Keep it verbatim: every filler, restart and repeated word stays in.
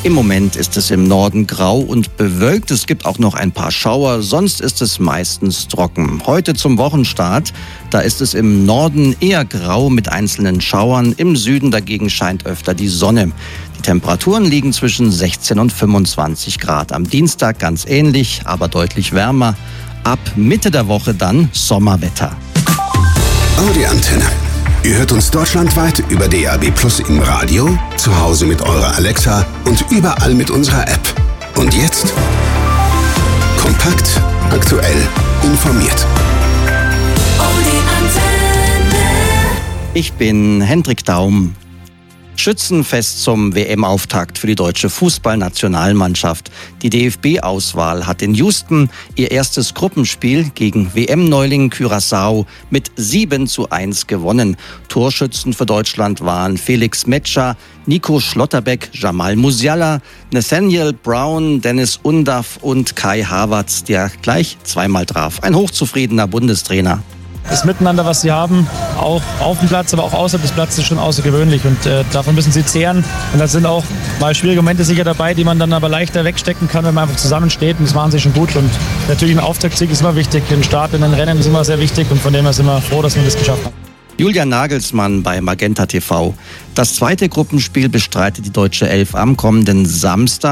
Im Moment ist es im Norden grau und bewölkt. Es gibt auch noch ein paar Schauer, sonst ist es meistens trocken. Heute zum Wochenstart, da ist es im Norden eher grau mit einzelnen Schauern. Im Süden dagegen scheint öfter die Sonne. Die Temperaturen liegen zwischen sechzehn und fünfundzwanzig Grad. Am Dienstag ganz ähnlich, aber deutlich wärmer. Ab Mitte der Woche dann Sommerwetter. Audi Antenne. Ihr hört uns deutschlandweit über D A B Plus im Radio, zu Hause mit eurer Alexa und überall mit unserer App. Und jetzt kompakt, aktuell, informiert. Audi Antenne. Ich bin Hendrik Daum. Schützenfest zum W M-Auftakt für die deutsche Fußballnationalmannschaft. Die D F B-Auswahl hat in Houston ihr erstes Gruppenspiel gegen W M-Neuling Curaçao mit sieben zu eins gewonnen. Torschützen für Deutschland waren Felix Metscher, Nico Schlotterbeck, Jamal Musiala, Nathaniel Brown, Dennis Undaff und Kai Havertz, der gleich zweimal traf. Ein hochzufriedener Bundestrainer. Das Miteinander, was sie haben, auch auf dem Platz, aber auch außerhalb des Platzes, ist schon außergewöhnlich und äh, davon müssen sie zehren. Und da sind auch mal schwierige Momente sicher dabei, die man dann aber leichter wegstecken kann, wenn man einfach zusammensteht, und das machen sie schon gut. Und natürlich ein Auftaktsieg ist immer wichtig, ein Start in den Rennen ist immer sehr wichtig und von dem her sind wir froh, dass wir das geschafft haben. Julian Nagelsmann bei Magenta T V. Das zweite Gruppenspiel bestreitet die deutsche Elf am kommenden Samstag.